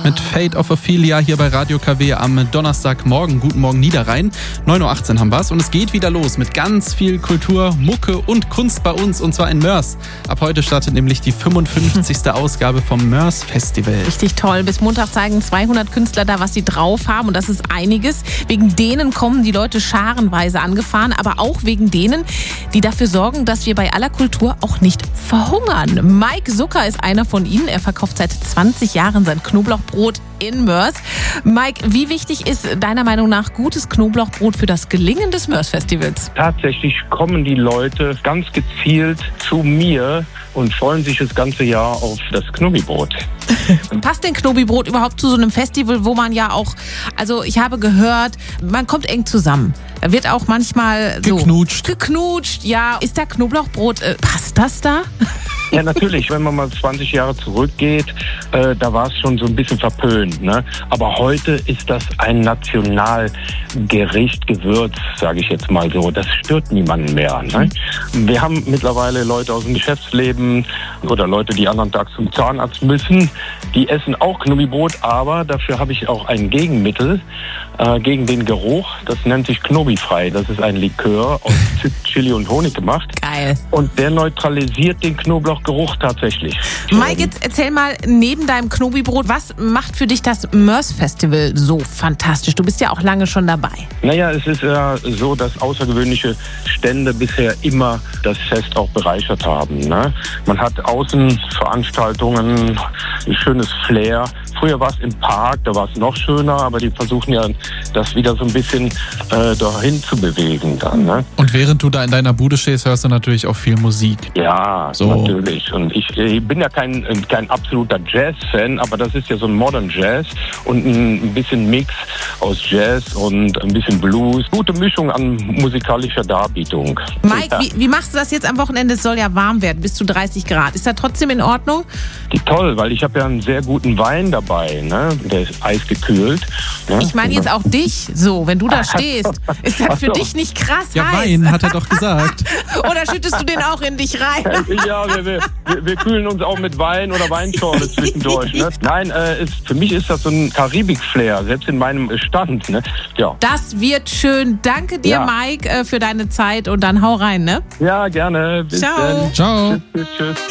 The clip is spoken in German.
mit Fate of Ophelia hier bei Radio KW am Donnerstagmorgen. Guten Morgen Niederrhein. 9.18 Uhr haben wir's und es geht wieder los mit ganz viel Kultur, Mucke und Kunst bei uns und zwar in Mörs. Ab heute startet nämlich die 55. Ausgabe vom Mörs Festival. Richtig toll. Bis Montag zeigen 200 Künstler da, was sie drauf haben und das ist einiges. Wegen denen kommen die Leute scharenweise angefahren, aber auch wegen denen, die dafür sorgen, dass wir bei aller Kultur auch nicht verhungern. Mike Zucker ist einer von ihnen. Er verkauft seit 20 Jahren sein Knoblauchbrot in Mörs. Mike, wie wichtig ist deiner Meinung nach gutes Knoblauchbrot für das Gelingen des Mörs-Festivals? Tatsächlich kommen die Leute ganz gezielt zu mir und freuen sich das ganze Jahr auf das Knobibrot. Passt denn Knobibrot überhaupt zu so einem Festival, wo man ja auch, also ich habe gehört, man kommt eng zusammen. Da wird auch manchmal so geknutscht, ja. Ist da Knoblauchbrot, passt das da? Ja, natürlich, wenn man mal 20 Jahre zurückgeht, da war es schon so ein bisschen verpönt, ne? Aber heute ist das ein Nationalgericht, Gewürz, sage ich jetzt mal so. Das stört niemanden mehr, ne? Wir haben mittlerweile Leute aus dem Geschäftsleben oder Leute, die anderen Tag zum Zahnarzt müssen, die essen auch Knobibrot, aber dafür habe ich auch ein Gegenmittel gegen den Geruch. Das nennt sich Knobifrei. Das ist ein Likör aus Zimt, Chili und Honig gemacht. Geil. Und der neutralisiert den Knoblauchgeruch tatsächlich. Mike, jetzt erzähl mal, neben deinem Knobibrot, was macht für dich das Mörs-Festival so fantastisch? Du bist ja auch lange schon dabei. Naja, es ist ja so, dass außergewöhnliche Stände bisher immer das Fest auch bereichert haben, ne? Man hat Außenveranstaltungen, ein schönes Flair. Früher war es im Park, da war es noch schöner, aber die versuchen ja, das wieder so ein bisschen dahin zu bewegen dann, ne? Und während du da in deiner Bude stehst, hörst du natürlich auch viel Musik. Ja, so. Natürlich. Und ich bin ja kein absoluter Jazz-Fan, aber das ist ja so ein Modern Jazz und ein bisschen Mix aus Jazz und ein bisschen Blues. Gute Mischung an musikalischer Darbietung. Mike, ja. wie machst du das jetzt am Wochenende? Es soll ja warm werden, bis zu 30 Grad. Ist das trotzdem in Ordnung? Toll, weil ich habe ja einen sehr guten Wein dabei, ne? Der ist eisgekühlt. Ne? Ich meine jetzt auch dich, so, wenn du da stehst. Ist das für dich nicht krass Ja, heiß? Wein, hat er doch gesagt. Oder schüttest du den auch in dich rein? Ja, wir kühlen uns auch mit Wein oder Weinschorle zwischendurch. Ne? Nein, für mich ist das so ein Karibik-Flair, selbst in meinem Stand. Ne? Ja. Das wird schön. Danke dir, Ja. Mike, für deine Zeit und dann hau rein, ne? Ja, gerne. Bis Ciao. dann. Ciao. Tschüss.